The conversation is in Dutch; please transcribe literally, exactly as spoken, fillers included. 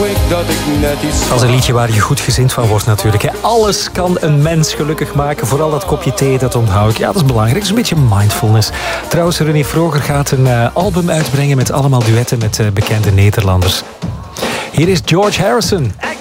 ik dat ik net iets... Dat is een liedje waar je goed gezind van wordt natuurlijk. Hè. Alles kan een mens gelukkig maken. Vooral dat kopje thee, dat onthoud ik. Ja, dat is belangrijk. Dat is een beetje mindfulness. Trouwens, René Vroger gaat een uh, album uitbrengen met allemaal duetten met uh, bekende Nederlanders. Hier is George Harrison.